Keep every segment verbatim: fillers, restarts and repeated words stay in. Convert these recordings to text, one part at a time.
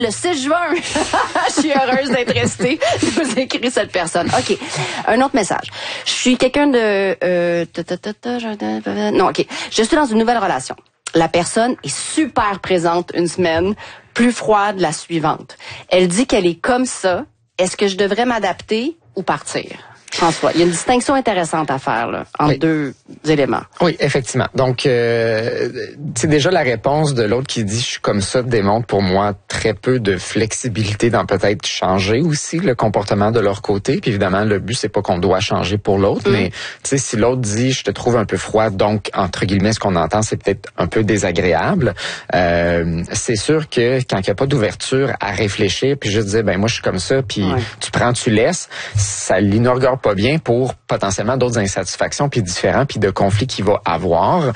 le six juin. Je suis heureuse d'être restée. Nous écrit cette personne. OK. Un autre message. Je suis quelqu'un de... Euh, ta, ta, ta, ta, je, non, OK. Je suis dans une nouvelle relation. La personne est super présente une semaine, plus froide la suivante. Elle dit qu'elle est comme ça. Est-ce que je devrais m'adapter ou partir? François, il y a une distinction intéressante à faire là, entre oui. deux éléments. Oui, effectivement. Donc, euh, c'est déjà la réponse de l'autre qui dit « je suis comme ça » démontre pour moi très peu de flexibilité dans peut-être changer aussi le comportement de leur côté. Puis évidemment, le but, c'est pas qu'on doit changer pour l'autre, mm. mais tu sais, si l'autre dit « je te trouve un peu froid », donc, entre guillemets, ce qu'on entend, c'est peut-être un peu désagréable. Euh, c'est sûr que quand il n'y a pas d'ouverture à réfléchir, puis juste dire « ben moi, je suis comme ça », puis ouais. tu prends, tu laisses, ça l'inaugure pas bien pour potentiellement d'autres insatisfactions puis différents puis de conflits qu'il va avoir.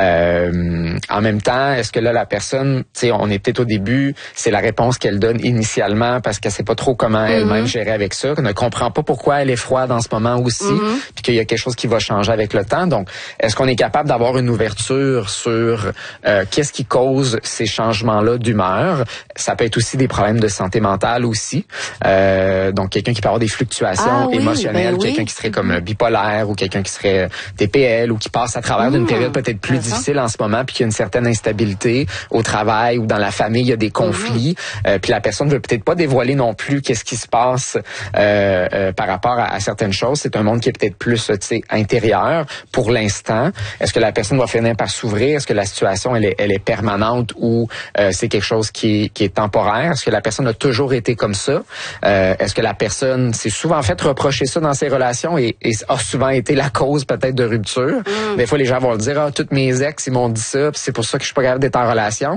Euh, en même temps, est-ce que là la personne, tu sais, on est peut-être au début, c'est la réponse qu'elle donne initialement parce qu'elle sait pas trop comment mm-hmm. elle-même gérer avec ça, qu'elle ne comprend pas pourquoi elle est froide en ce moment aussi, mm-hmm. puis qu'il y a quelque chose qui va changer avec le temps. Donc, est-ce qu'on est capable d'avoir une ouverture sur euh, qu'est-ce qui cause ces changements-là d'humeur? Ça peut être aussi des problèmes de santé mentale aussi. Euh, donc, quelqu'un qui peut avoir des fluctuations ah, oui, émotionnelles. Ben quelqu'un oui. qui serait comme bipolaire ou quelqu'un qui serait T P L ou qui passe à travers mmh, d'une période peut-être plus difficile en ce moment puis qu'il y a une certaine instabilité au travail ou dans la famille, il y a des conflits mmh. euh, puis la personne veut peut-être pas dévoiler non plus qu'est-ce qui se passe euh, euh, par rapport à, à certaines choses. C'est un monde qui est peut-être plus, tu sais, intérieur pour l'instant. Est-ce que la personne va finir par s'ouvrir? Est-ce que la situation elle est, elle est permanente ou euh, c'est quelque chose qui est, qui est temporaire? Est-ce que la personne a toujours été comme ça? Euh, est-ce que la personne s'est souvent fait reprocher ça dans ses relations et, et a souvent été la cause peut-être de rupture. Mm. Des fois, les gens vont le dire, ah, toutes mes ex, ils m'ont dit ça, puis c'est pour ça que je suis pas capable d'être en relation.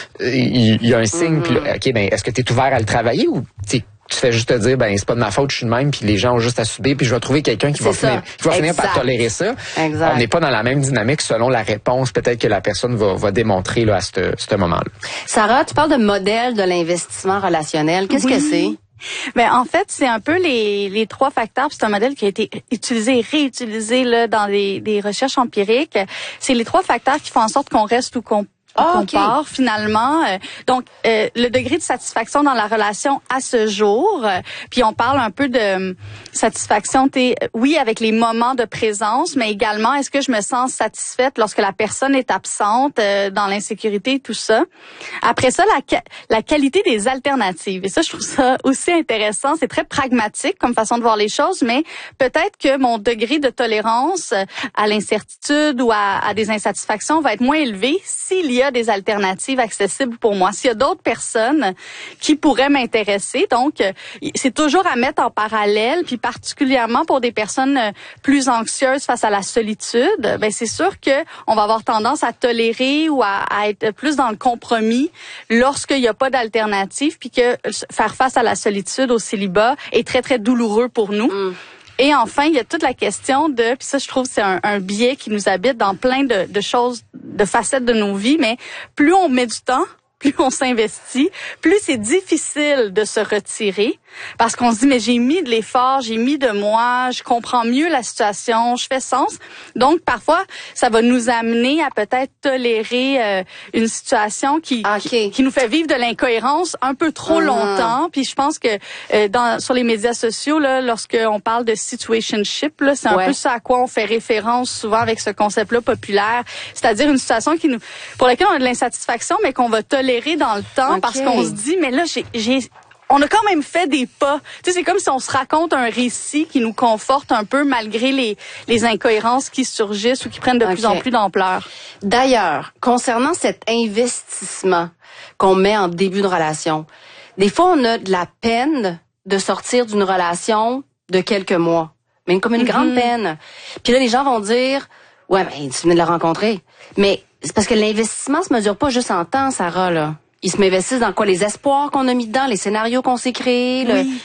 Il, il y a un signe, mm. puis ok, ben, est-ce que tu es ouvert à le travailler ou tu fais juste te dire, ben, c'est pas de ma faute, je suis de même, puis les gens ont juste à subir, puis je vais trouver quelqu'un qui va, finir, qui va finir par tolérer ça. Exact. On n'est pas dans la même dynamique selon la réponse peut-être que la personne va, va démontrer là, à ce, ce moment-là. Sarah, tu parles de modèle de l'investissement relationnel. Qu'est-ce oui. que c'est? Ben en fait, c'est un peu les les trois facteurs. C'est un modèle qui a été utilisé et réutilisé là dans des des recherches empiriques. C'est les trois facteurs qui font en sorte qu'on reste ou qu'on Ah, qu'on okay. part finalement. Euh, donc, euh, le degré de satisfaction dans la relation à ce jour. Euh, puis on parle un peu de euh, satisfaction, t'es, oui, avec les moments de présence, mais également, est-ce que je me sens satisfaite lorsque la personne est absente, euh, dans l'insécurité, tout ça. Après ça, la, la qualité des alternatives. Et ça, je trouve ça aussi intéressant. C'est très pragmatique comme façon de voir les choses, mais peut-être que mon degré de tolérance à l'incertitude ou à, à des insatisfactions va être moins élevé s'il y a des alternatives accessibles pour moi. S'il y a d'autres personnes qui pourraient m'intéresser, donc c'est toujours à mettre en parallèle, puis particulièrement pour des personnes plus anxieuses face à la solitude, ben c'est sûr que on va avoir tendance à tolérer ou à, à être plus dans le compromis lorsqu'il n'y a pas d'alternative, puis que faire face à la solitude, au célibat, est très très douloureux pour nous. Mm. Et enfin, il y a toute la question de, puis ça, je trouve, c'est un, un biais qui nous habite dans plein de, de choses, de facettes de nos vies, mais plus on met du temps, plus on s'investit, plus c'est difficile de se retirer parce qu'on se dit, mais j'ai mis de l'effort, j'ai mis de moi, je comprends mieux la situation, je fais sens. Donc, parfois, ça va nous amener à peut-être tolérer euh, une situation qui, okay. qui qui nous fait vivre de l'incohérence un peu trop uh-huh. longtemps. Puis je pense que euh, dans sur les médias sociaux, là, lorsqu'on parle de situationship, là, c'est un ouais. peu ça à quoi on fait référence souvent avec ce concept-là populaire, c'est-à-dire une situation qui nous pour laquelle on a de l'insatisfaction, mais qu'on va tolérer dans le temps okay. parce qu'on se dit, mais là, j'ai... j'ai on a quand même fait des pas. Tu sais, c'est comme si on se raconte un récit qui nous conforte un peu malgré les, les incohérences qui surgissent ou qui prennent de okay. plus en plus d'ampleur. D'ailleurs, concernant cet investissement qu'on met en début de relation, des fois, on a de la peine de sortir d'une relation de quelques mois. Mais comme une mm-hmm. grande peine. Puis là, les gens vont dire, ouais, ben, tu venais de la rencontrer. Mais c'est parce que l'investissement se mesure pas juste en temps, Sarah, là. Ils se m'investissent dans quoi? Les espoirs qu'on a mis dedans, les scénarios qu'on s'est créés. Le... Oui.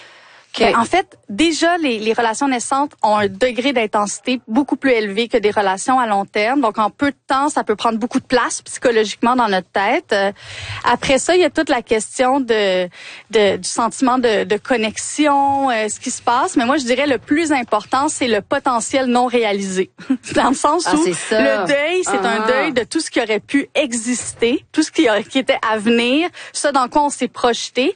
Okay. Ben, en fait, déjà, les, les relations naissantes ont un degré d'intensité beaucoup plus élevé que des relations à long terme. Donc, en peu de temps, ça peut prendre beaucoup de place psychologiquement dans notre tête. Euh, après ça, il y a toute la question de, de du sentiment de, de connexion, euh, ce qui se passe. Mais moi, je dirais le plus important, c'est le potentiel non réalisé. Dans le sens ah, où le deuil, c'est uh-huh. un deuil de tout ce qui aurait pu exister, tout ce qui, qui était à venir, ce dans quoi on s'est projeté.